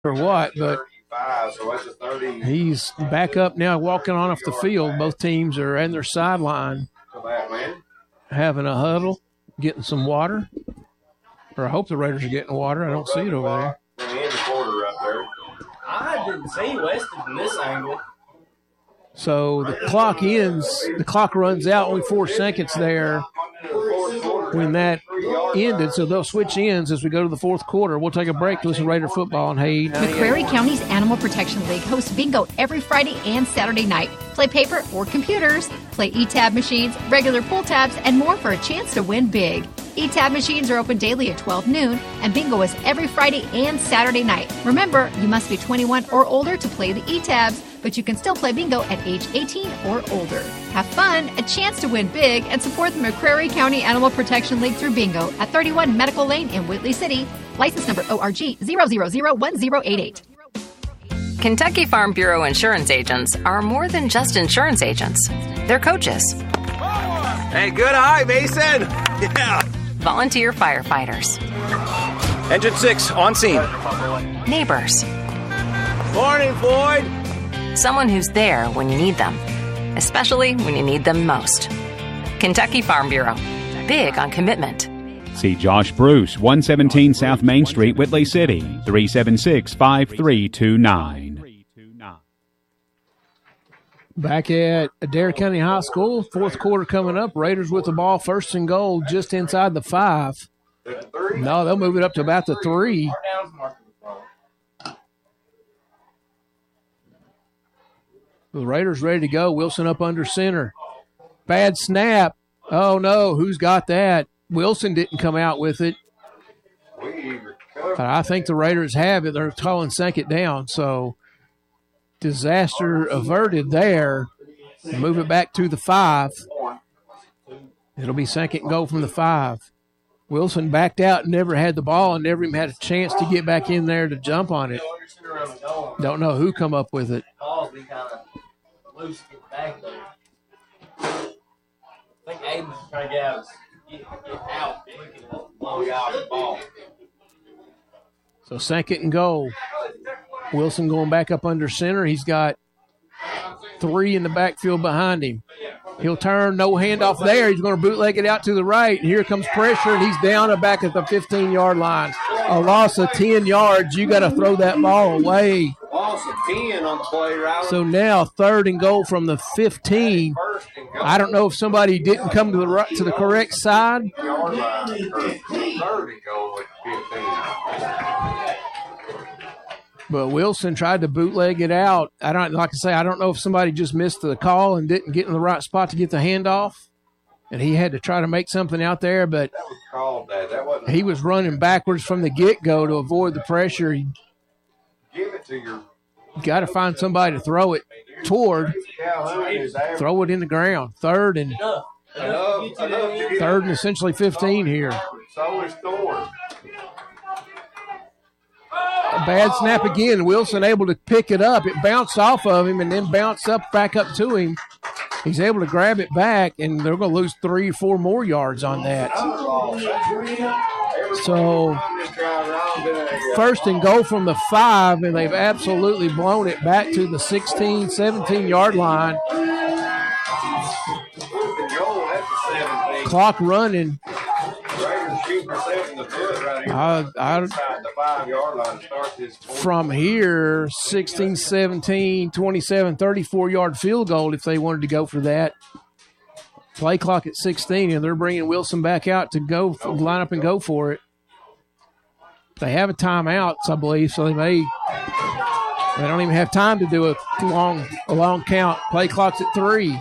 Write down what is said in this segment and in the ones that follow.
or what, but he's back up now, walking on off the field. Both teams are in their sideline having a huddle, getting some water. Or I hope the Raiders are getting water. I don't see it over there. I didn't see Weston from this angle. So the clock ends. The clock runs out. Only 4 seconds there when that ended. So they'll switch ends as we go to the fourth quarter. We'll take a break to listen to Raider football on Hayden. McCrary County's Animal Protection League hosts bingo every Friday and Saturday night. Play paper or computers. Play e-tab machines, regular pull tabs, and more for a chance to win big. E-tab machines are open daily at 12 noon, and bingo is every Friday and Saturday night. Remember, you must be 21 or older to play the e-tabs, but you can still play bingo at age 18 or older. Have fun, a chance to win big, and support the McCrary County Animal Protection League through bingo at 31 Medical Lane in Whitley City. License number ORG 0001088. Kentucky Farm Bureau insurance agents are more than just insurance agents. They're coaches. Hey, good eye, Mason. Yeah. Volunteer firefighters. Engine 6, on scene. Neighbors. Morning, Floyd. Someone who's there when you need them, especially when you need them most. Kentucky Farm Bureau. Big on commitment. See Josh Bruce, 117 South Main Street, Whitley City, 376-5329. Back at Adair County High School, fourth quarter coming up. Raiders with the ball, first and goal, just inside the 5. No, they'll move it up to about the 3. The Raiders ready to go. Wilson up under center. Bad snap. Oh, no, who's got that? Wilson didn't come out with it. But I think the Raiders have it. They're calling second down, so disaster averted there. Move it back to the 5. It'll be second goal from the 5. Wilson backed out and never had the ball and never even had a chance to get back in there to jump on it. Don't know who come up with it. I think Aiden's trying to get out the ball. So second and goal. Wilson going back up under center. He's got 3 in the backfield behind him. He'll turn, no handoff there. He's going to bootleg it out to the right. And here comes pressure, and he's down back at the 15-yard line. A loss of 10 yards. You got to throw that ball away. Loss of 10 on the play, Riley. So now third and goal from the 15. I don't know if somebody didn't come to the correct side. Third and goal at 15. But Wilson tried to bootleg it out. I don't know if somebody just missed the call and didn't get in the right spot to get the handoff, and he had to try to make something out there. But that was called that. He was running backwards from the get-go to avoid the pressure. Give it to your. Got to find somebody to throw it toward. Throw it in the ground. Third and essentially 15 here. So is Thorne. A bad snap again. Wilson able to pick it up. It bounced off of him and then bounced back up to him. He's able to grab it back, and they're going to lose 3 or 4 more yards on that. So first and goal from the 5, and they've absolutely blown it back to the 16, 17-yard line. Clock running. From here, 16, 17, 27, 34-yard field goal if they wanted to go for that. Play clock at 16, and they're bringing Wilson back out to go line up and go for it. They have a timeout, I believe, so they don't even have time to do a long count. Play clock's at 3.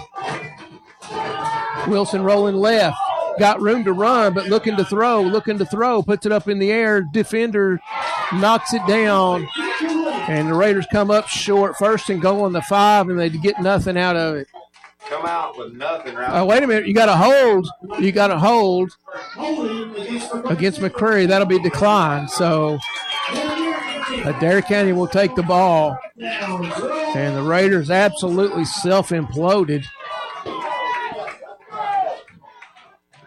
Wilson rolling left. Got room to run, but looking to throw, puts it up in the air. Defender knocks it down, and the Raiders come up short. First and goal on the 5, and they get nothing out of it. Come out with nothing, right? Oh, wait a minute. You got to hold against McCrary. That'll be declined. So Adair County will take the ball, and the Raiders absolutely self-imploded.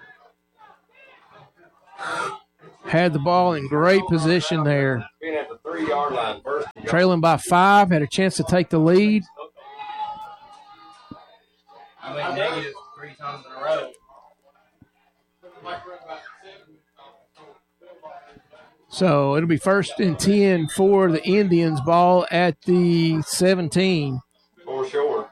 Had the ball in great position there. 3-yard line first. Trailing by 5, had a chance to take the lead. I mean, negative 3 times in a row. So it'll be 1st and 10 for the Indians. Ball at the 17. For sure.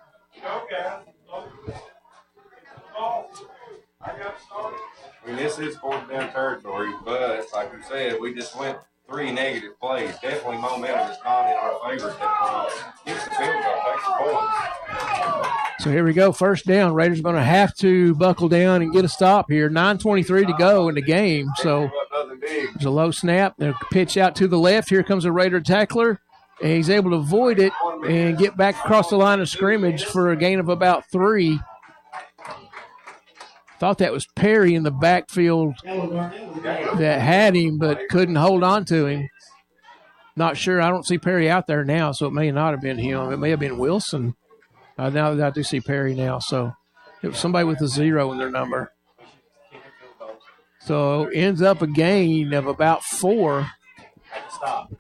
I mean, this is 4th down territory, but like we said, we just went 3 negative plays. Definitely momentum is not in our favor at that point. Gets the field goal, takes the points. So here we go, 1st down. Raiders are going to have to buckle down and get a stop here. 9:23 to go in the game. So there's a low snap. They'll pitch out to the left. Here comes a Raider tackler, and he's able to avoid it and get back across the line of scrimmage for a gain of about 3. Thought that was Perry in the backfield that had him but couldn't hold on to him. Not sure. I don't see Perry out there now, so it may not have been him. It may have been Wilson. Now that I do see Perry now, so it was somebody with a 0 in their number. So ends up a gain of about 4. Stop.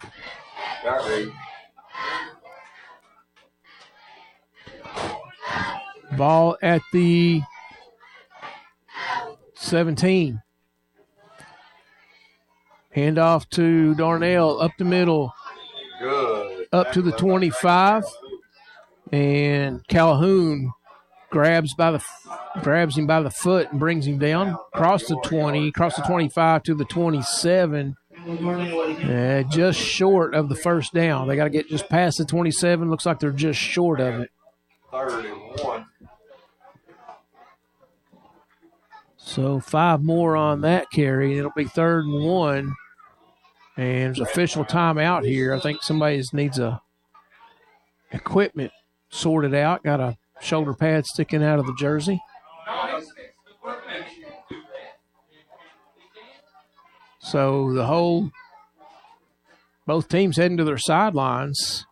Ball at the 17. Handoff to Darnell up the middle. Good. Up to the 25. And Calhoun grabs him by the foot and brings him down. Across the 20, across the 25 to the 27. Just short of the 1st down. They got to get just past the 27. Looks like they're just short of it. 3rd and 1. So 5 more on that carry. It'll be 3rd and 1. And there's official timeout here. I think somebody needs a equipment sorted out. Got a shoulder pad sticking out of the jersey. So both teams heading to their sidelines.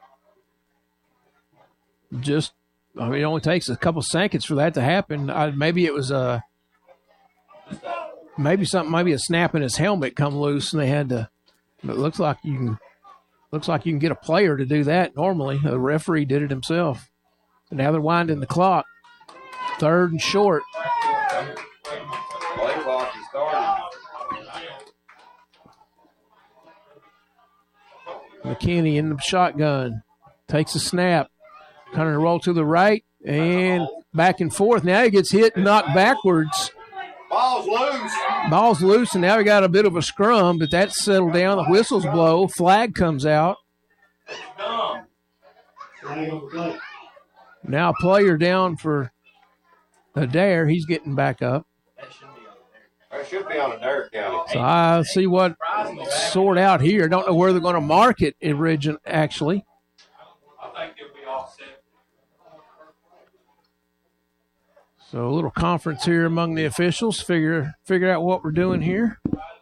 It only takes a couple seconds for that to happen. Maybe it was maybe a snap in his helmet come loose and they had to. But it looks like you can get a player to do that normally. The referee did it himself. But now they're winding the clock. 3rd and short. Play clock is started. McKinney in the shotgun. Takes a snap. Kind of roll to the right and back and forth. Now he gets hit and knocked backwards. Ball's loose, and now we got a bit of a scrum, but that's settled down. The whistles blow. Flag comes out. Now player down for Adair. He's getting back up. That should be on Adair County. So I see what sort out here. Don't know where they're going to mark it actually. I think it'll be offset. So a little conference here among the officials. Figure out what we're doing here.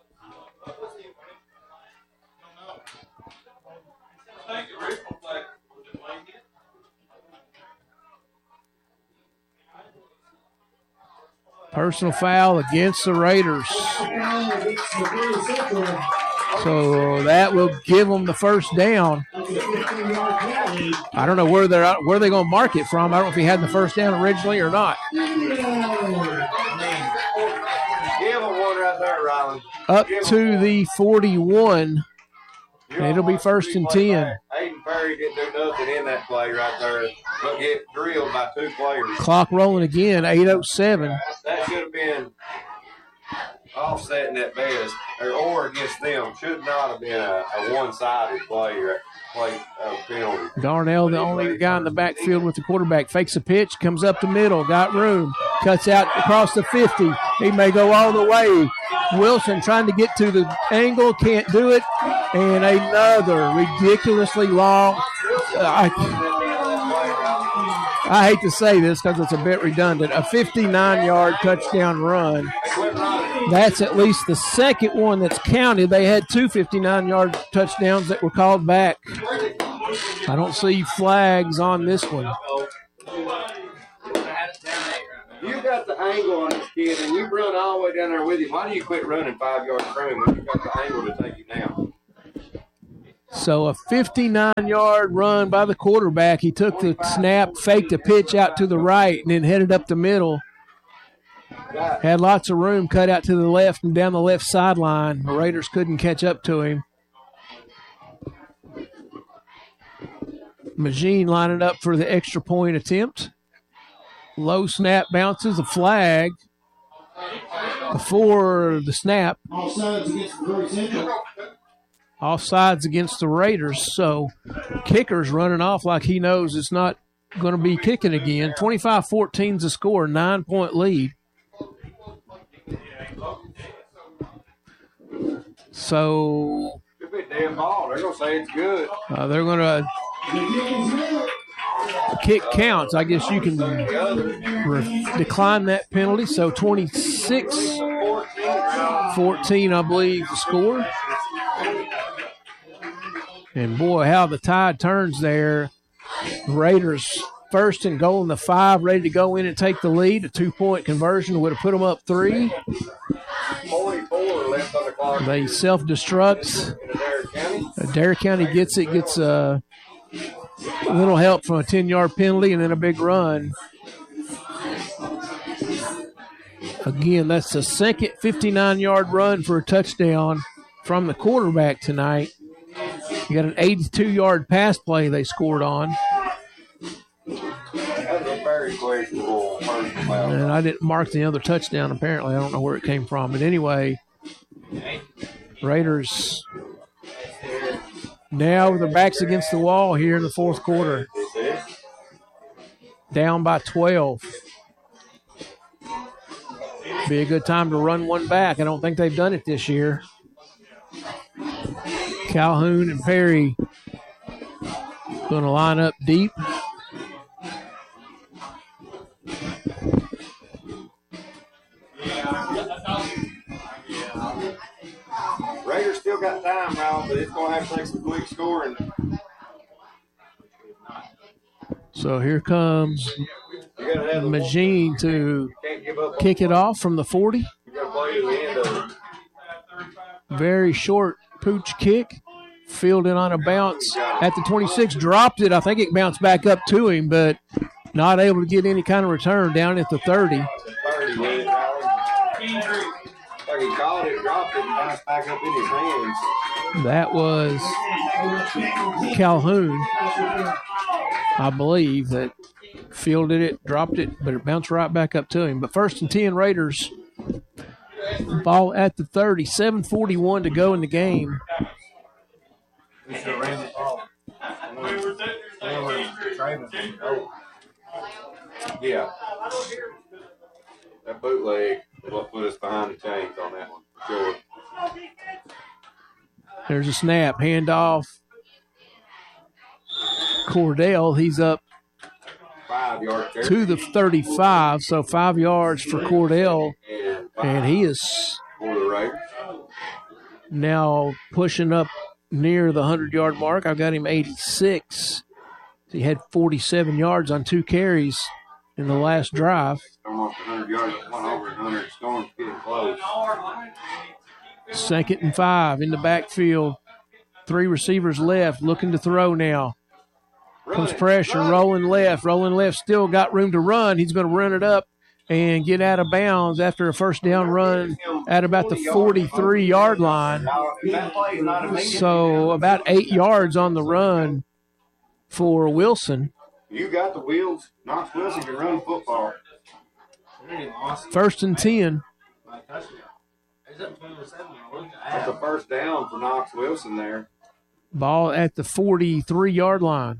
Personal foul against the Raiders. So that will give them the 1st down. I don't know where they're going to mark it from. I don't know if he had the 1st down originally or not. Give him one right there, Ryland. Up to the 41. It'll be 1st and 10. Aiden Perry didn't do nothing in that play right there, but get drilled by 2 players. Clock rolling again, 8:07. That should have been offsetting at best, or against them. Should not have been a one-sided play penalty. Darnell, the only guy in the backfield with the quarterback, fakes a pitch, comes up the middle, got room, cuts out across the 50. He may go all the way. Wilson trying to get to the angle, can't do it. And another ridiculously long. I hate to say this because it's a bit redundant. A 59-yard touchdown run. That's at least the second one that's counted. They had 2 59-yard touchdowns that were called back. I don't see flags on this one. You got the angle on this kid, and you run all the way down there with him. Why do you quit running 5 yards from him when you got the angle to take him down? So a 59-yard run by the quarterback. He took the snap, faked a pitch out to the right, and then headed up the middle. Had lots of room cut out to the left and down the left sideline. The Raiders couldn't catch up to him. Magine lining up for the extra point attempt. Low snap bounces, a flag before the snap. Offsides against the Raiders, so kicker's running off like he knows it's not going to be kicking again. 25-14 is the score, 9-point lead. So Could be a damn ball. They're going to say it's good. they're going to kick counts. I guess you can decline that penalty. So 26-14, I believe, the score. And, boy, how the tide turns there. Raiders first and goal in the 5, ready to go in and take the lead. A 2-point conversion would have put them up 3. 44 left on the clock. They self-destruct. Dare County gets it, gets a little help from a 10-yard penalty and then a big run. Again, that's the second 59-yard run for a touchdown from the quarterback tonight. You got an 82-yard pass play they scored on. That's a very questionable first foul. And I didn't mark the other touchdown, apparently. I don't know where it came from. But anyway, Raiders now with their backs against the wall here in the fourth quarter. Down by 12. Be a good time to run one back. I don't think they've done it this year. Calhoun and Perry going to line up deep. Raiders still got time, Ron, but it's going to have to take some quick scoring. So here comes You got to have the Magine to can't give up. kick it off from the 40. You got to play to the end of it. Very short pooch kick. Fielded on a bounce at the 26. Dropped it. I think it bounced back up to him, but not able to get any kind of return down at the 30. 30 with it, Ron. Like he caught it, dropped it, and bounced back up in his hands. That was Calhoun, I believe, that fielded it, dropped it, but it bounced right back up to him. But 1st and 10 Raiders. Ball at the 30. 7:41 to go in the game. Yeah. That bootleg is what put us behind the chains on that one, for sure. There's a snap, handoff. Cordell, he's up 5 yards there. to the 35, so 5 yards for Cordell, and he is For the Raiders. now pushing up near the 100-yard mark. I've got him 86. He had 47 yards on 2 carries in the last drive. Almost 100 yards, one over 100. Storm's getting close. 2nd and 5 in the backfield. 3 receivers left, looking to throw now. Comes pressure, rolling left. Rolling left, still got room to run. He's going to run it up and get out of bounds after a first down run at about the 43-yard line. So about 8 yards on the run for Wilson. You got the wheels. Knox Wilson can run football. 1st and 10. That's a first down for Knox Wilson there. Ball at the 43-yard line.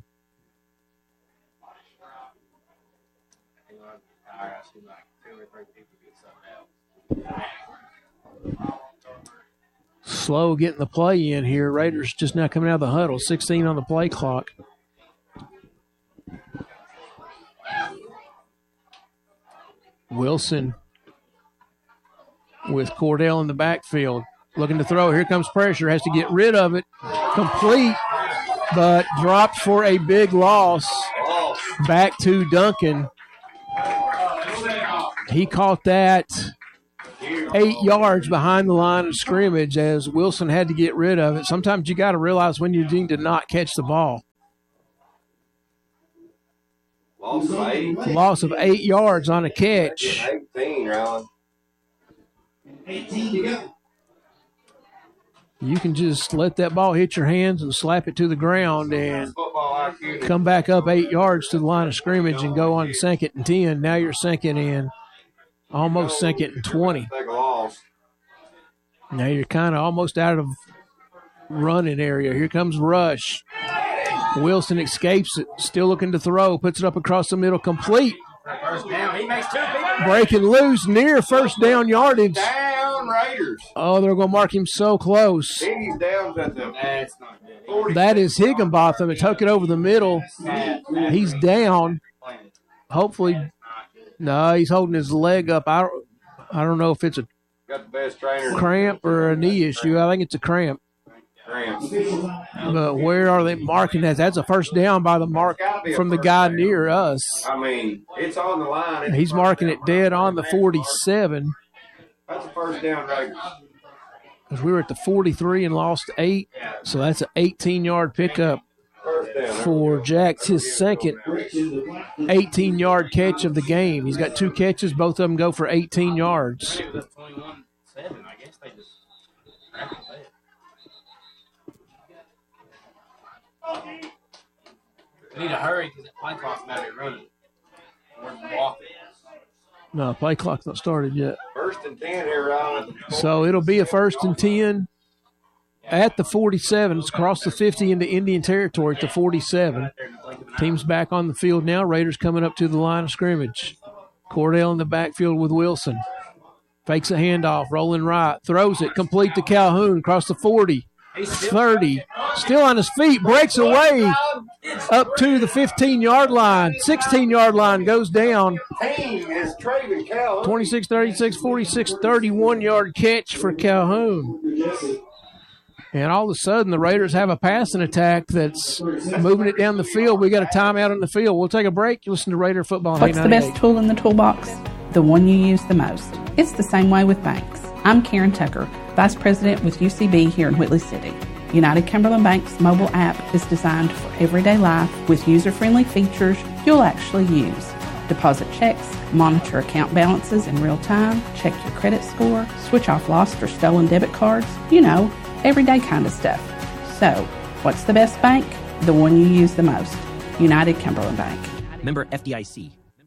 Slow getting the play in here. Raiders just now coming out of the huddle. 16 on the play clock. Wilson with Cordell in the backfield. Looking to throw. Here comes pressure. Has to get rid of it. Complete, but dropped for a big loss. Back to Duncan. He caught that 8 yards behind the line of scrimmage as Wilson had to get rid of it. Sometimes you got to realize when you need to not catch the ball. Loss of 8 yards on a catch. 18, Ryan. 18 to go. You can just let that ball hit your hands and slap it to the ground and come back up 8 yards to the line of scrimmage and go on 2nd and 10. Now you're second and almost 2nd and 20. Now you're kind of almost out of running area. Here comes rush. Wilson escapes it, still looking to throw, puts it up across the middle, complete. First down. He makes 2 big. Breaking loose near first down yardage. Down Raiders. Oh, they're going to mark him so close. He's down at the That's not good. That is Higginbotham. It took it over the middle. He's down. Hopefully, no, he's holding his leg up. I don't know if it's a got the best trainer. cramp or a knee issue. I think it's a cramp. But where are they marking that? That's a first down by the mark from the guy near us. I mean, it's on the line. It's He's marking it dead on the 47. That's a first down, Raiders. Because we were at the 43 and lost 8. So that's an 18-yard pickup First down. for Jax, his second 18-yard catch of the game. He's got 2 catches. Both of them go for 18 yards. Maybe that's 21-7. I guess they just scrapped it. We need to hurry because the play clock's about to be running. We're walking. No, play clock's not started yet. First and 10 here, Ryan. So it'll be a 1st and 10 at the 47. It's across the 50 into Indian territory at the 47. Team's back on the field now. Raiders coming up to the line of scrimmage. Cordell in the backfield with Wilson. Fakes a handoff, rolling right, throws it, complete to Calhoun, across the 40, 30, still on his feet, breaks away up to the 15-yard line. 16-yard line goes down. 26, 36, 46, 31-yard catch for Calhoun. And all of a sudden, the Raiders have a passing attack that's moving it down the field. We got a timeout on the field. We'll take a break. You listen to Raider Football. What's the best tool in the toolbox? The one you use the most. It's the same way with banks. I'm Karen Tucker, Vice President with UCB here in Whitley City. United Cumberland Bank's mobile app is designed for everyday life with user-friendly features you'll actually use. Deposit checks, monitor account balances in real time, check your credit score, switch off lost or stolen debit cards, you know, everyday kind of stuff. So, what's the best bank? The one you use the most. United Cumberland Bank. Member FDIC.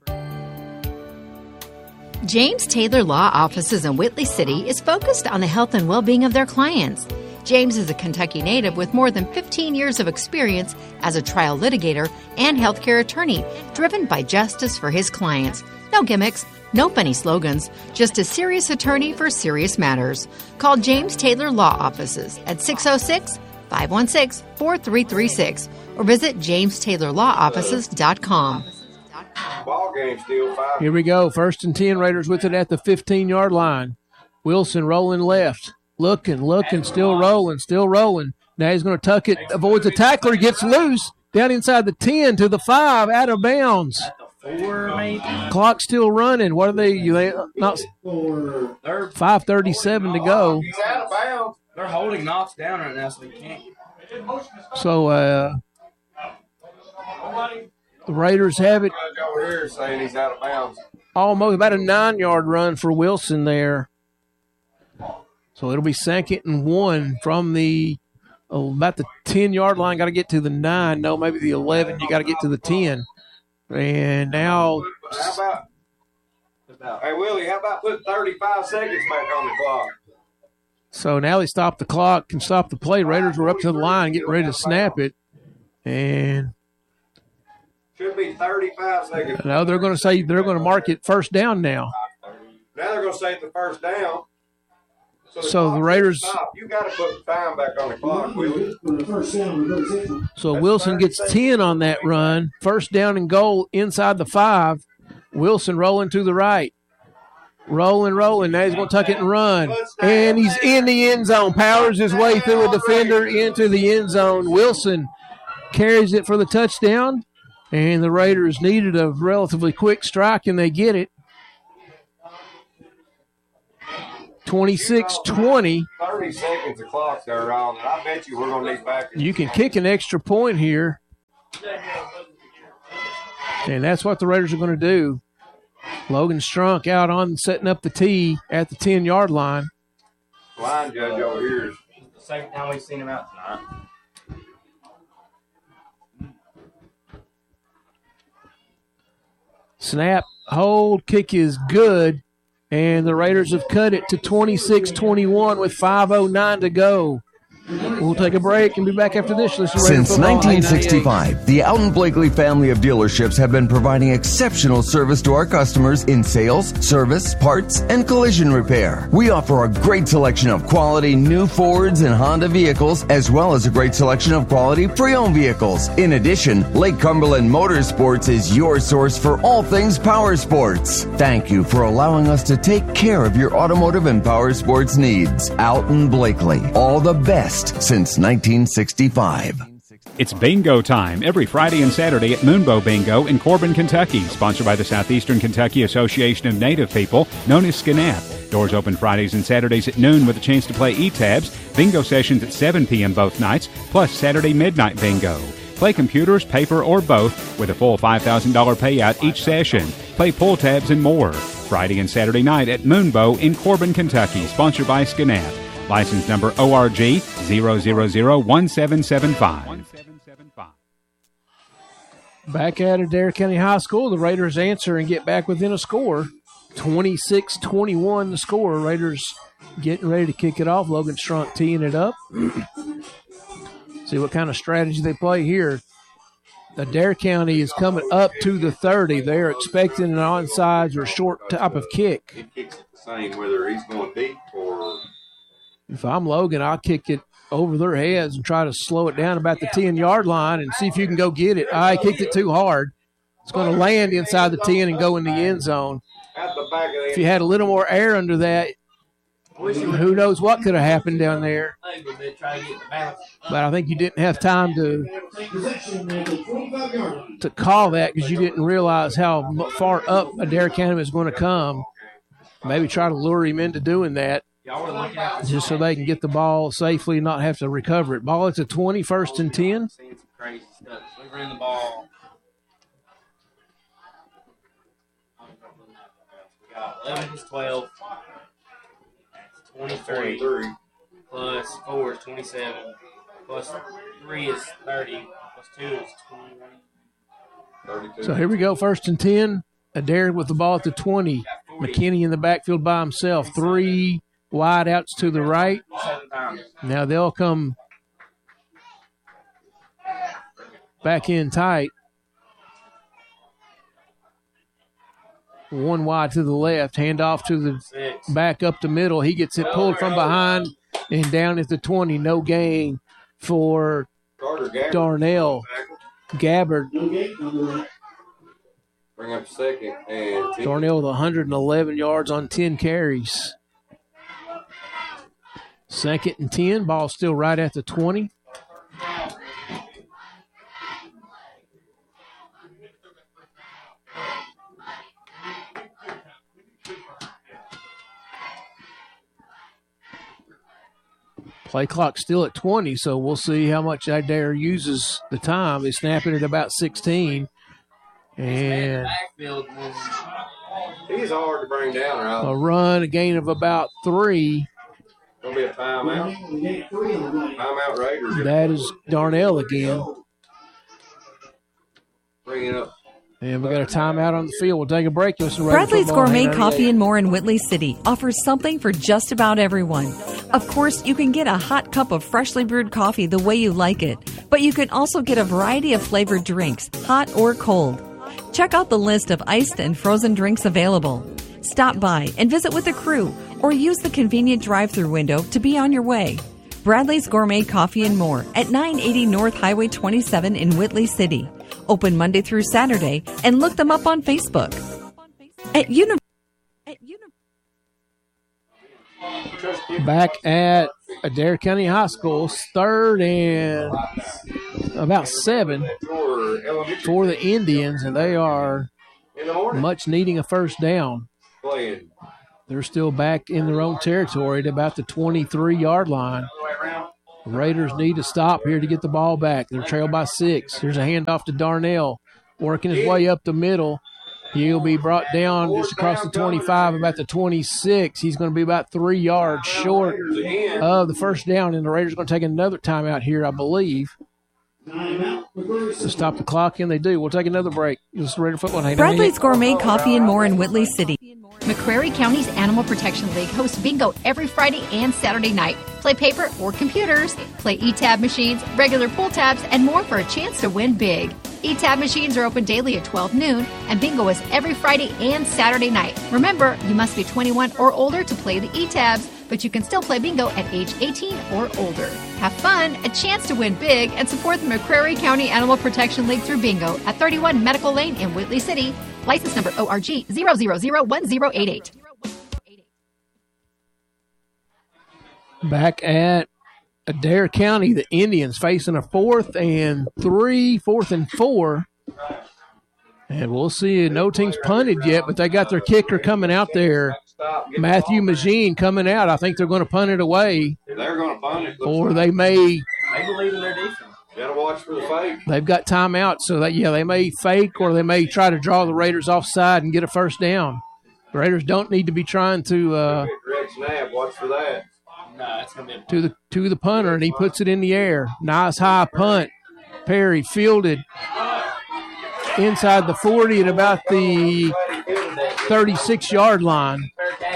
James Taylor Law Offices in Whitley City is focused on the health and well-being of their clients. James is a Kentucky native with more than 15 years of experience as a trial litigator and healthcare attorney, driven by justice for his clients. No gimmicks, no funny slogans, just a serious attorney for serious matters. Call James Taylor Law Offices at 606-516-4336 or visit jamestaylorlawoffices.com. Ball game still 5. Here we go. 1st and 10. Raiders with it at the 15-yard line. Wilson rolling left. Looking, still rolling. Now he's going to tuck it, avoids the tackler, gets loose, down inside the 10 to the 5, out of bounds. 4 maybe. Clock still running. What are they not 5:37 to go. He's out of bounds. They're holding Knox down right now, so they can't. So the Raiders have it. Judge over here saying he's out of bounds. Almost about a 9-yard run for Wilson there. So it'll be 2nd and 1 from the about the 10-yard line. Got to get to the 9. No, maybe the 11. You got to get to the 10. And now, How about, hey, Willie, how about putting 35 seconds back on the clock? so now they stop the clock, can stop the play. Raiders were up to the line, getting ready to snap it. And Should be 35 seconds. now they're going to say they're going to mark it first down now. Now they're going to say it's the first down. So the Raiders. You got to put the time back on the clock, Willie. So Wilson gets 10 on that run. First down and goal inside the 5. Wilson rolling to the right. Rolling. Now he's going to tuck it and run. And he's in the end zone. Powers his way through a defender into the end zone. Wilson carries it for the touchdown. And the Raiders needed a relatively quick strike, and they get it. 26-20. 30 seconds of clock there, Ron, and I bet you we're going to need back. You can kick an extra point here. And that's what the Raiders are going to do. Logan Strunk out on setting up the tee at the 10-yard line. Line judge over here. The second time we've seen him out tonight. Snap, hold, kick is good. And the Raiders have cut it to 26-21 with 5:09 to go. We'll take a break and be back after this. Since 1965, the Alton Blakely family of dealerships have been providing exceptional service to our customers in sales, service, parts, and collision repair. We offer a great selection of quality new Fords and Honda vehicles, as well as a great selection of quality pre-owned vehicles. In addition, Lake Cumberland Motorsports is your source for all things power sports. Thank you for allowing us to take care of your automotive and power sports needs. Alton Blakely, all the best since 1965. It's bingo time every Friday and Saturday at Moonbow Bingo in Corbin, Kentucky, sponsored by the Southeastern Kentucky Association of Native People, known as SCNAP. Doors open Fridays and Saturdays at noon with a chance to play E-Tabs. Bingo sessions at 7 p.m. both nights, plus Saturday midnight bingo. Play computers, paper, or both with a full $5,000 payout each session. Play pull tabs and more. Friday and Saturday night at Moonbow in Corbin, Kentucky, sponsored by SCNAP. License number ORG 0001775. Back at Adair County High School, the Raiders answer and get back within a score. 26-21 the score. Raiders getting ready to kick it off. Logan Strunk teeing it up. See what kind of strategy they play here. Adair County is coming up to the 30. They're expecting an onside or short type of kick. He kicks it the same whether he's going deep or... If I'm Logan, I'll kick it over their heads and try to slow it down about the 10-yard line and see if you can go get it. I kicked it too hard. It's going to land inside the 10 and go in the end zone. If you had a little more air under that, who knows what could have happened down there. But I think you didn't have time to call that because you didn't realize how far up Adair County was going to come. Maybe try to lure him into doing that. Just so they can get the ball safely and not have to recover it. Ball at the 20, 1st and 10. Crazy stuff. We ran the ball. We got 11 is 12. 23. Plus 4 is 27. Plus 3 is 30. Plus 2 is 21. So here we go, 1st and 10. Adair with the ball at the 20. McKinney in the backfield by himself. 3 wide outs to the right. Now they'll come back in tight. 1 wide to the left. Hand off to the back up the middle. He gets it pulled from behind and down at the 20. No gain for Darnell Gabbard. Bring up second and 10. Darnell with 111 yards on 10 carries. 2nd and 10. Ball still right at the 20. Play clock still at 20, so we'll see how much Adair uses the time. They snap it at about 16. And he's hard to bring down, right? A run, a gain of about 3. Going to be a timeout. Timeout Raiders. That is Darnell again. Bring it up. And we got a timeout on the field. We'll take a break. Bradley's Gourmet Coffee and More in Whitley City offers something for just about everyone. Of course, you can get a hot cup of freshly brewed coffee the way you like it, but you can also get a variety of flavored drinks, hot or cold. Check out the list of iced and frozen drinks available. Stop by and visit with the crew, or use the convenient drive-thru window to be on your way. Bradley's Gourmet Coffee and More at 980 North Highway 27 in Whitley City. Open Monday through Saturday, and look them up on Facebook. Back at Adair County High School, 3rd and about 7 for the Indians, and they are much needing a first down. Playing They're still back in their own territory at about the 23-yard line. The Raiders need to stop here to get the ball back. They're trailed by 6. Here's a handoff to Darnell, working his way up the middle. He'll be brought down just across the 25, about the 26. He's going to be about 3 yards short of the first down, and the Raiders are going to take another timeout here, I believe, to stop the clock, and they do. We'll take another break. This is Raider Football. Bradley's Gourmet Coffee and More in Whitley City. McCrary County's Animal Protection League hosts bingo every Friday and Saturday night. Play paper or computers, play E-Tab machines, regular pull tabs, and more for a chance to win big. E-Tab machines are open daily at 12 noon, and bingo is every Friday and Saturday night. Remember, you must be 21 or older to play the E-Tabs, but you can still play bingo at age 18 or older. Have fun, a chance to win big, and support the McCrary County Animal Protection League through bingo at 31 Medical Lane in Whitley City. License number ORG 0001088. Back at Adair County, the Indians facing a 4th and 4. And we'll see. No team's punted yet, but they got their kicker coming out there. Matthew Magine coming out. I think they're going to punt it away. They're going to punt it. Or they may. They believe in their defense. Got to watch for the fake. They've got timeout, so that they may fake or they may try to draw the Raiders offside and get a first down. The Raiders don't need to be trying to red snap. Watch for that. No, it's going to be to the punter, and he puts it in the air. Nice high punt. Perry fielded inside the 40 at about the 36-yard line.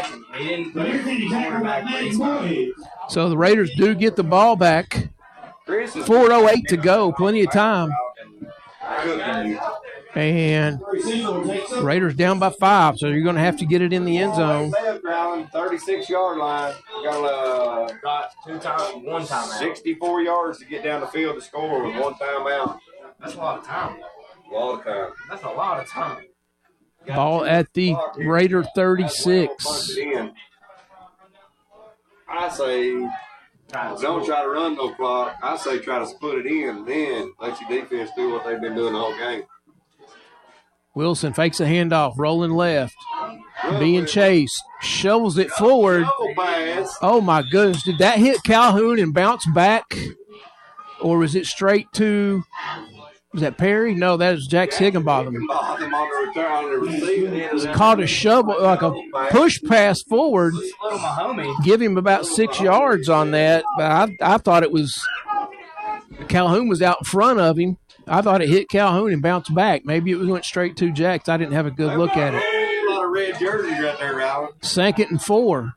So the Raiders do get the ball back. 4:08 to go, plenty of time. And Raiders down by 5, so you're going to have to get it in the end zone. 36-yard line. Got one timeout. 64 yards to get down the field to score with one timeout. That's a lot of time. A lot of time. That's a lot of time. Ball at the Raider 36. I say, don't try to run no clock. I say try to split it in, then let your defense do what they've been doing the whole game. Wilson fakes a handoff, rolling left, being chased, shovels it forward. Oh, my goodness. Did that hit Calhoun and bounce back? Or was it straight to, was that Perry? No, that is Jax Higginbotham. Caught a shovel, like a push pass forward. Give him about 6 yards on that. But I thought it was, Calhoun was out in front of him. I thought it hit Calhoun and bounced back. Maybe it went straight to Jax. I didn't have a good look at it. A lot of red jerseys right there, Alan. 2nd and 4.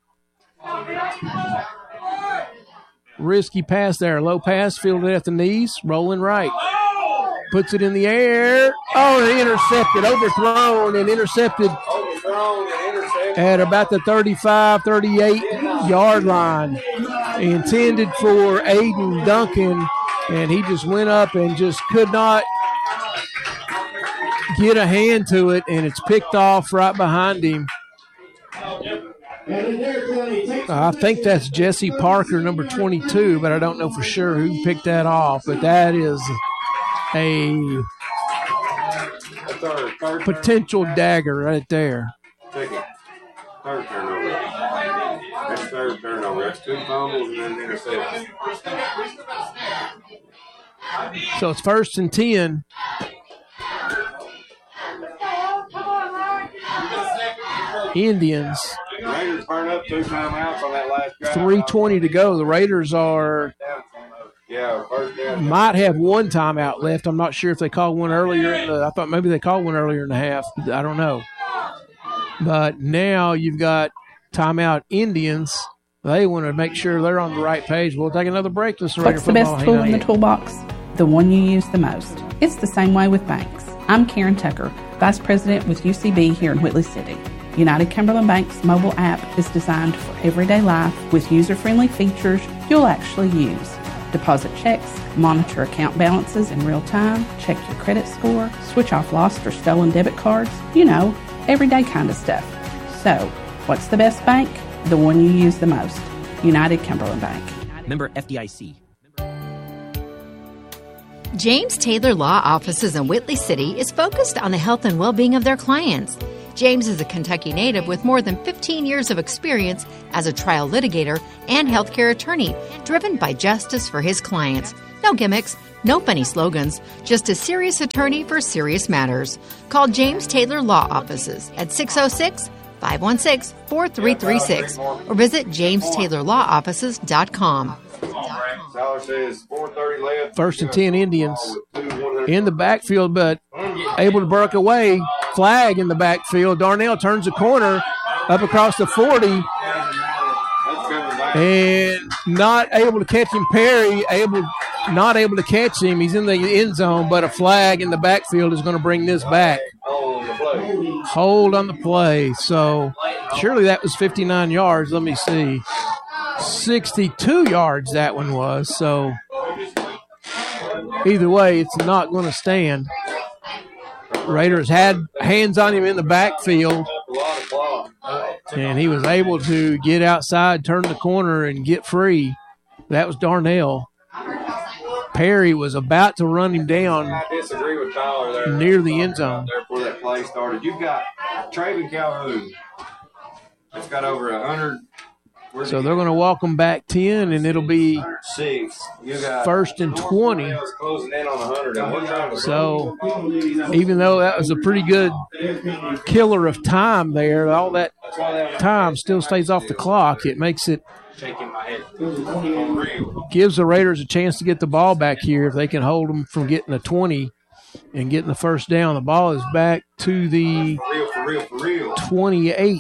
Risky pass there. Low pass, fielded at the knees, rolling right. Puts it in the air. Oh, and intercepted, overthrown and intercepted at about the 35, 38-yard line. Intended for Aiden Duncan. And he just went up and just could not get a hand to it, and it's picked off right behind him. I think that's Jesse Parker, number 22, but I don't know for sure who picked that off. But that is a potential dagger right there. Third turnover. That's third turnover. That's 2 fumbles and then an interception. So it's 1st and 10. Indians. Raiders burn up 2 timeouts on that last drive. 3:20 to go. The Raiders are first down. Might have 1 timeout left. I'm not sure if they called one earlier. I thought maybe they called one earlier in the half. I don't know. But now you've got timeout Indians. They want to make sure they're on the right page. We'll take another break. What's the best tool in the toolbox? The one you use the most. It's the same way with banks. I'm Karen Tucker, Vice President with UCB here in Whitley City. United Cumberland Bank's mobile app is designed for everyday life with user-friendly features you'll actually use. Deposit checks, monitor account balances in real time, check your credit score, switch off lost or stolen debit cards, everyday kind of stuff. So, what's the best bank? The one you use the most. United Cumberland Bank. Member FDIC. James Taylor Law Offices in Whitley City is focused on the health and well-being of their clients. James is a Kentucky native with more than 15 years of experience as a trial litigator and healthcare attorney, driven by justice for his clients. No gimmicks, no funny slogans, just a serious attorney for serious matters. Call James Taylor Law Offices at 606-516-4336 or visit jamestaylorlawoffices.com. First and 10 Indians in the backfield, but able to break away. Flag in the backfield. Darnell turns the corner up across the 40 and not able to catch him. Perry not able to catch him. He's in the end zone, but a flag in the backfield is going to bring this back. Hold on the play. So surely that was 59 yards. Let me see. 62 yards that one was. So either way, it's not going to stand. Raiders had hands on him in the backfield, and he was able to get outside, turn the corner, and get free. That was Darnell. Perry was about to run him down. I disagree with Tyler there. Near the end zone. There before that play started. You've got Traven Calhoun. It's got over 100. So they're going to walk them back 10, and it'll be 106. You got first and 20. Closing in on 100. And we're trying to so even though that was a pretty good killer of time there, all that time still stays off the clock. It makes it gives the Raiders a chance to get the ball back here if they can hold them from getting a 20 and getting the first down. The ball is back to the 28.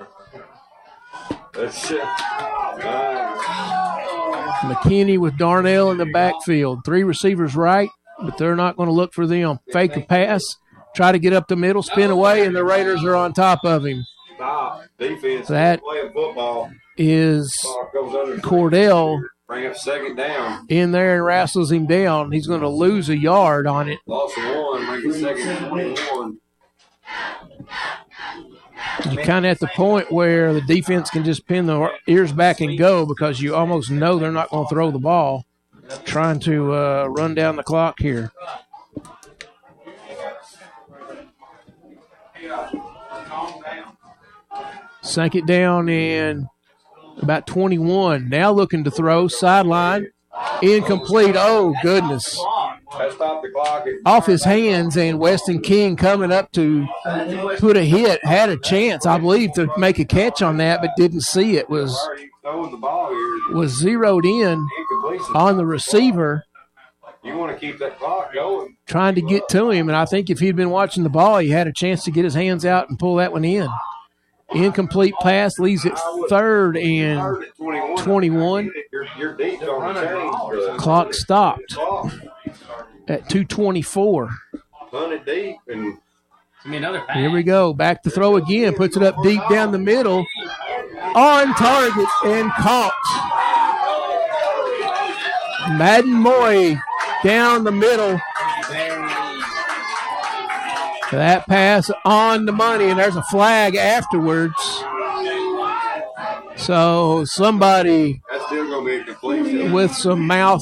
McKinney with Darnell in the backfield. 3 receivers right, but they're not going to look for them. Fake a pass, try to get up the middle, spin away, and the Raiders are on top of him. That is Cordell bring up second down in there and wrestles him down. He's going to lose a yard on it. Loss of 1, make it second and 21. You're kind of at the point where the defense can just pin the ears back and go because you almost know they're not going to throw the ball, trying to run down the clock here. Second down and about 21. Now looking to throw, sideline, incomplete. Oh, goodness. Off his hands, and Weston King coming up to put a hit. Had a chance, I believe, to make a catch on that, but didn't see it. Was zeroed in on the receiver. You want to keep that clock going. Trying to get to him, and I think if he'd been watching the ball, he had a chance to get his hands out and pull that one in. Incomplete pass leaves it third and 21. Clock stopped at 2:24. Here we go. Back to throw again. Puts it up deep down the middle. On target and caught. Madden Moy down the middle. That pass on the money, and there's a flag afterwards. So somebody with some mouth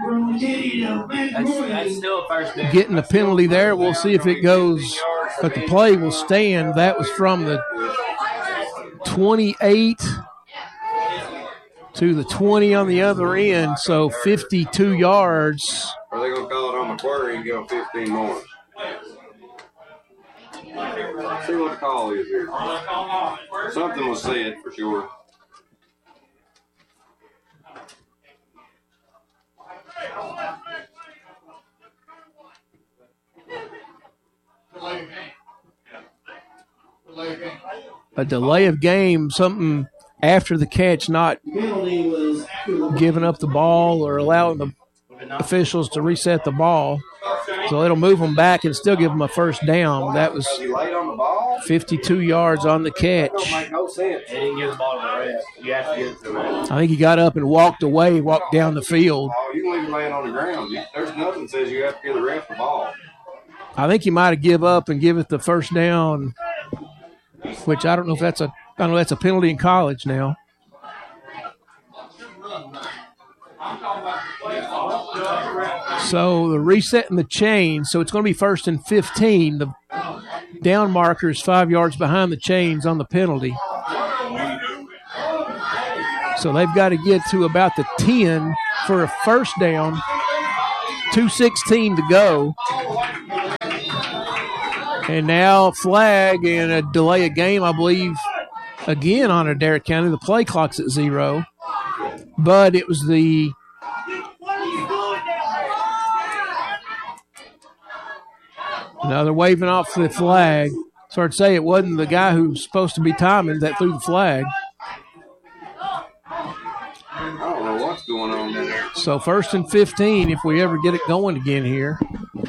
getting the penalty there. We'll see if it goes, but the play will stand. That was from the 28 to the 20 on the other end, so 52 yards. Are they going to call it on McQuarrie and give them 15 more? See what the call is here. Something was said for sure. A delay of game, something after the catch, not giving up the ball or allowing the officials to reset the ball. So it'll move them back and still give them a first down. That was 52 yards on the catch. I think he got up and walked away, walked down the field. You can leave him laying on the ground. There's nothing that says you have to give the ref the ball. I think he might have give up and give it the first down, which I don't know if that's a penalty in college now. So the reset and the change. So it's going to be first and 15. The down marker is 5 yards behind the chains on the penalty. So they've got to get to about the 10 for a first down. 2:16 to go. And now flag and a delay of game, I believe, again on Adair County. The play clock's at 0. But it was the now they're waving off the flag. So I'd say it wasn't the guy who was supposed to be timing that threw the flag. I don't know what's going on there. So 1st and 15 if we ever get it going again here.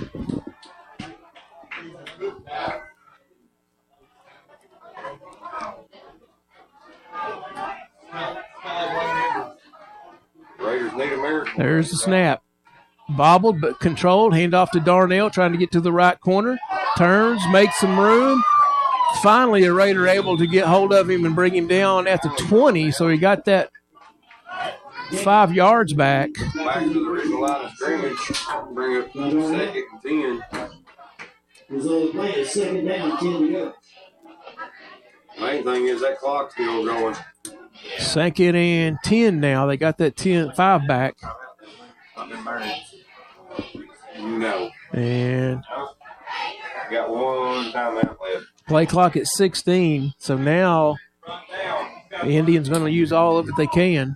Raiders need a miracle. There's the snap. Bobbled but controlled. Hand off to Darnell, trying to get to the right corner. Turns, makes some room. Finally, a Raider able to get hold of him and bring him down at the 20, so he got that 5 yards back. Back to the original line of scrimmage. Bring up 2nd and 10. Result of play is 2nd down, 10 to go. Main thing is that clock's still going. 2nd and 10 now. They got that 5 back. You know. And got one timeout left. Play clock at 16. So now the Indians going to use all of it they can.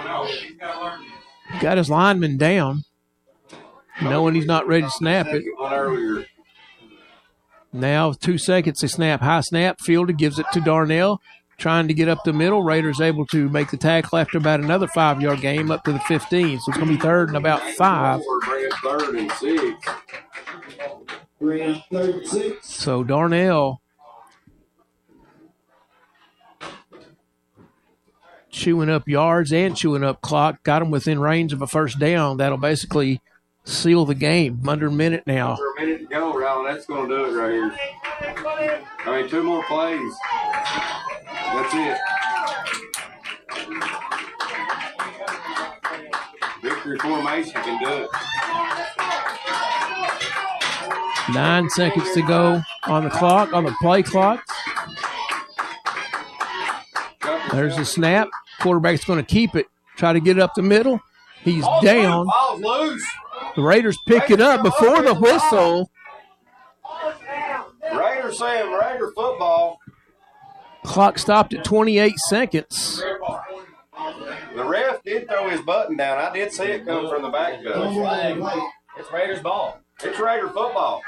Got his lineman down, knowing he's not ready to snap it. Now 2 seconds to snap. High snap, fielded, gives it to Darnell. Trying to get up the middle. Raiders able to make the tackle after about another 5-yard game up to the 15. So it's going to be 3rd and about 5. Bring it 3rd and 6. Bring up 3rd and 6. So Darnell chewing up yards and chewing up clock. Got him within range of a first down. That'll basically seal the game. Under a minute now. Under a minute to go, Ralph. That's going to do it right here. I mean, 2 more plays. That's it. Victory formation can do it. 9 seconds to go on the clock, on the play clock. There's the snap. Quarterback's going to keep it. Try to get it up the middle. He's down. Ball's loose. The Raiders pick it up before the whistle. Raiders saying Raider football. Clock stopped at 28 seconds. The ref did throw his button down. I did see it come from the backfield. It's Raiders ball. It's Raider football.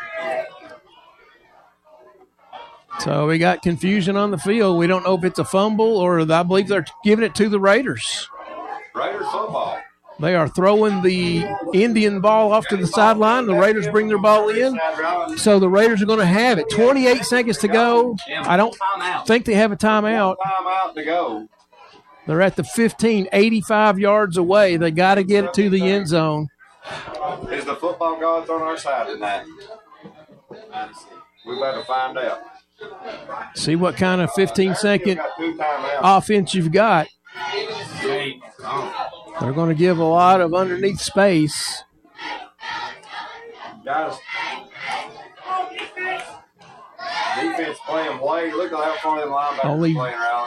So we got confusion on the field. We don't know if it's a fumble or I believe they're giving it to the Raiders. Raiders football. They are throwing the Indian ball off to the sideline. The Raiders bring their ball in. So the Raiders are going to have it. 28 seconds to go. I don't think they have a timeout. Timeout to go. They're at the 15, 85 yards away. They got to get it to the end zone. Is the football gods on our side tonight? We better find out. See what kind of 15-second offense you've got. They're going to give a lot of underneath space. Guys, defense playing way. Look at how far the linebackers playing around.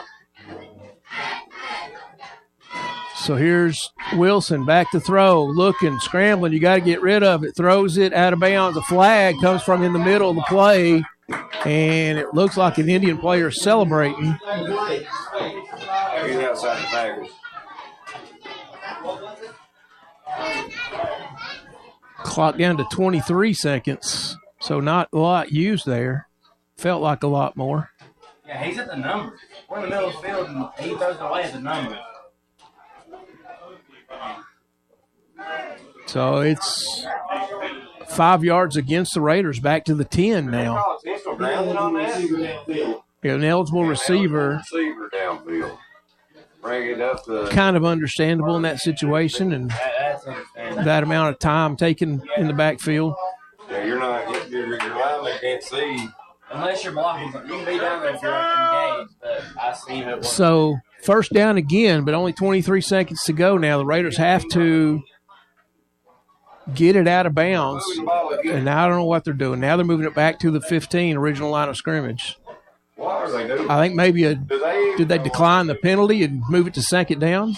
So here's Wilson back to throw, looking, scrambling. You got to get rid of it. Throws it out of bounds. A flag comes from in the middle of the play, and it looks like an Indian player celebrating. He's outside the tackles. Clock down to 23 seconds, so not a lot used there. Felt like a lot more. Yeah, he's at the number. We're in the middle of the field, and he throws it away at the number. So it's 5 yards against the Raiders, back to the 10 now. Ineligible receiver. Receiver downfield. Bring it up to kind of understandable in that situation, and that amount of time taken in the backfield. Yeah, your lineman can't see. Unless you're blocking, you can be down there if you're engaged, but I see it. So first down again, but only 23 seconds to go now. The Raiders have to get it out of bounds. And now I don't know what they're doing. Now they're moving it back to the 15, original line of scrimmage. What are they doing? I think maybe did they decline the penalty and move it to second down?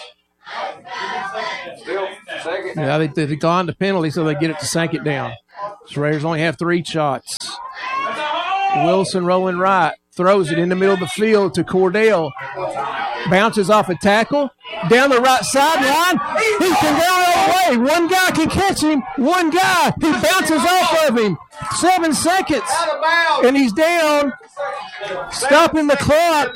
Still second. Yeah, they declined the penalty, so they get it to second down. So Raiders only have 3 shots. Wilson rolling right, throws it in the middle of the field to Cordell. Bounces off a tackle down the right sideline. He can go all the way. One guy can catch him. One guy. He bounces off of him. 7 seconds. And he's down. Stopping the clock.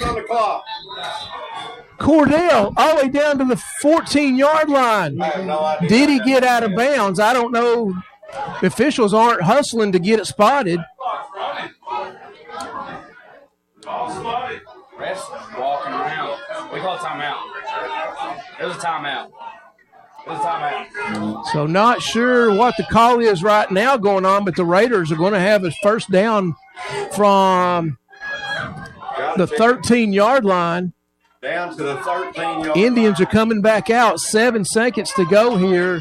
Cordell all the way down to the 14-yard line. Did he get out of bounds? I don't know. The officials aren't hustling to get it spotted. Refs walking around. We call timeout. It was a timeout. So not sure what the call is right now going on, but the Raiders are going to have a first down from the 13-yard line. Down to the 13-yard Indians are coming back out. 7 seconds to go here.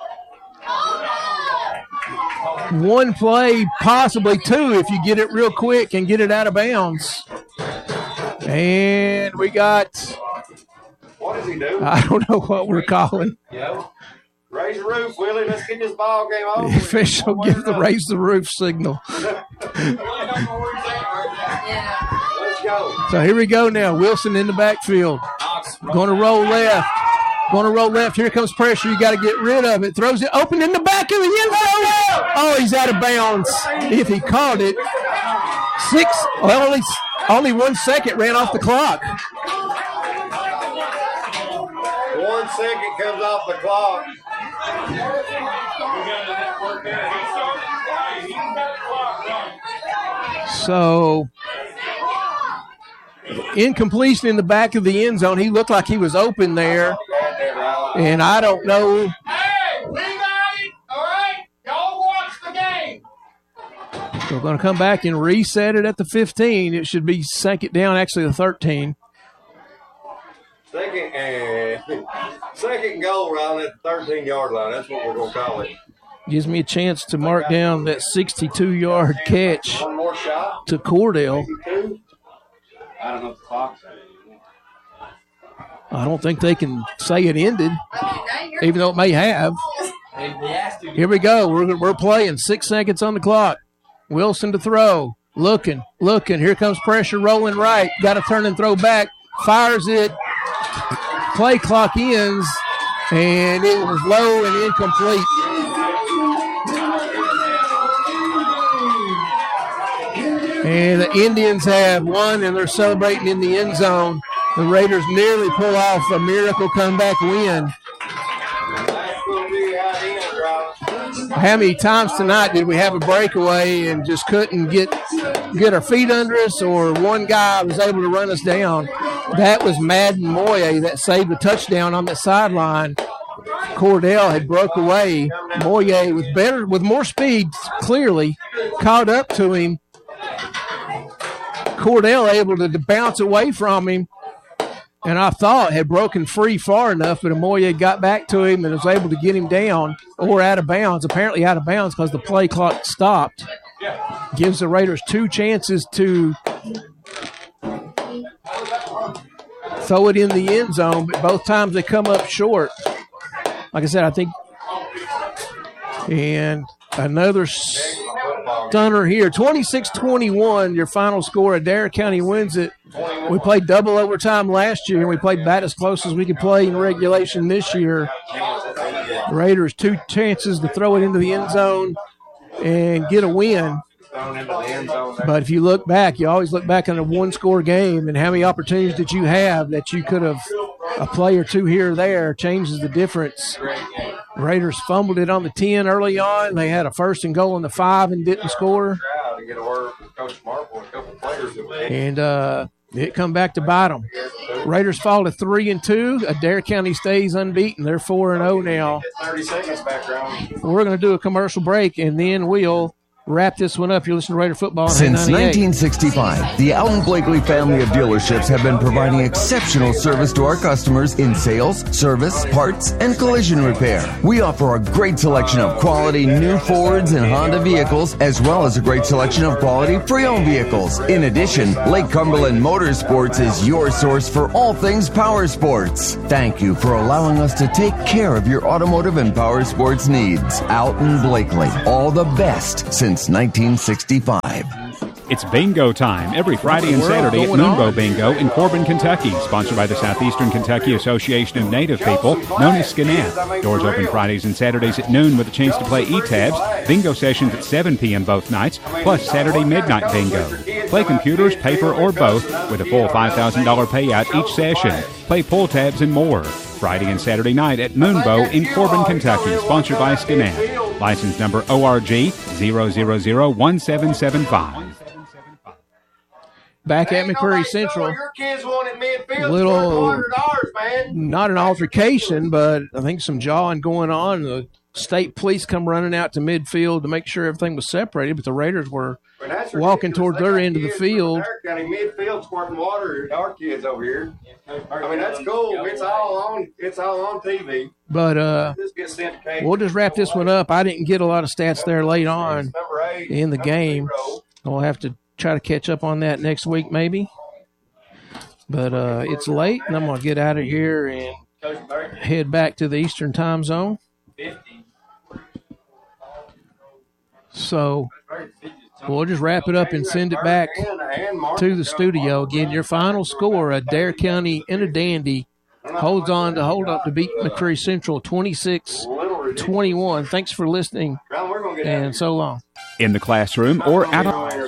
1 play, possibly 2 if you get it real quick and get it out of bounds. And we got, What does he do? I don't know what we're calling. Yeah. Raise the roof, Willie. Let's get this ball game over. The official gives the raise the roof signal. Let's go. So here we go now. Wilson in the backfield. Going to roll left. Here comes pressure. You got to get rid of it. Throws it open in the back of the end zone. Oh, he's out of bounds. If he caught it. Only 1 second ran off the clock. 1 second comes off the clock. So, incompletion in the back of the end zone. He looked like he was open there. And I don't know. Hey, we got it. All right. Y'all watch the game. So we're going to come back and reset it at the 15. It should be second down, actually the 13. Second goal round at the 13-yard line. That's what we're going to call it. Gives me a chance to mark down that 62-yard catch One more shot. to Cordell. I don't know if the clock's at it. I don't think they can say it ended, even though it may have. Here we go. We're playing. 6 seconds on the clock. Wilson to throw. Looking. Here comes pressure rolling right. Got to turn and throw back. Fires it. Play clock ends, and it was low and incomplete. And the Indians have won, and they're celebrating in the end zone. The Raiders nearly pull off a miracle comeback win. How many times tonight did we have a breakaway and just couldn't get our feet under us, or one guy was able to run us down? That was Madden Moye that saved the touchdown on the sideline. Cordell had broke away. Moye with more speed, clearly caught up to him. Cordell able to bounce away from him, and I thought had broken free far enough, but Moye got back to him and was able to get him down or out of bounds. Apparently out of bounds because the play clock stopped. Gives the Raiders 2 chances to throw it in the end zone, but both times they come up short. Like I said, I think, and another stunner here. 26-21, your final score. Adair County wins it. We played double overtime last year, and we played about as close as we could play in regulation this year. The Raiders 2 chances to throw it into the end zone and get a win. But if you look back, you always look back on a one-score game, and how many opportunities did you have that you could have a play or two here or there changes the difference. Raiders fumbled it on the 10 early on. They had a 1st and goal on the 5 and didn't score. And it come back to bite them. Raiders fall to 3-2. Adair County stays unbeaten. They're 4-0 now. 30 seconds back around. We're going to do a commercial break, and then we'll wrap this one up. You're listening to Raider Football. Since 98. 1965, the Alton Blakely family of dealerships have been providing exceptional service to our customers in sales, service, parts, and collision repair. We offer a great selection of quality new Fords and Honda vehicles, as well as a great selection of quality pre-owned vehicles. In addition, Lake Cumberland Motorsports is your source for all things power sports. Thank you for allowing us to take care of your automotive and power sports needs. Alton Blakely, all the best since 1965. It's bingo time every Friday and Saturday at Moonbow Bingo in Corbin, Kentucky. Sponsored by the Southeastern Kentucky Association of Native People, known as SCNAP. Doors open Fridays and Saturdays at noon with a chance to play E-Tabs. Bingo sessions at 7 p.m. both nights, plus Saturday midnight bingo. Play computers, paper, or both with a full $5,000 payout each session. Play pull tabs and more. Friday and Saturday night at Moonbow in Corbin, Kentucky. Sponsored by SCNAP. License number ORG 0001775. Back at McCreary Central. Your kids wanted midfield. Little, $100, man. not an altercation, but I think some jawing going on. The state police come running out to midfield to make sure everything was separated, but the Raiders were walking toward their end of the field. County midfield squirting water at our kids over here. I mean, that's cool. It's all on TV. But we'll just wrap this one up. I didn't get a lot of stats there late on in the game. We'll have to try to catch up on that next week maybe. But it's late, and I'm going to get out of here and head back to the Eastern time zone. So we'll just wrap it up and send it back to the studio. Again, your final score, Adair County in a dandy holds on to hold up to beat McCreary Central 26-21. Thanks for listening, and so long. In the classroom or at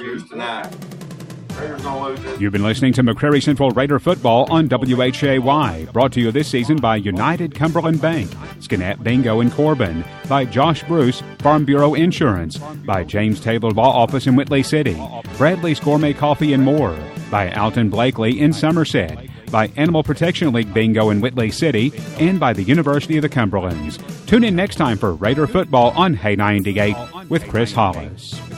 You've been listening to McCreary Central Raider Football on WHAY, brought to you this season by United Cumberland Bank, SCNAP Bingo in Corbin, by Josh Bruce, Farm Bureau Insurance, by James Taylor Law Office in Whitley City, Bradley's Gourmet Coffee and more, by Alton Blakely in Somerset, by Animal Protection League Bingo in Whitley City, and by the University of the Cumberlands. Tune in next time for Raider Football on Hay 98 with Chris Hollis.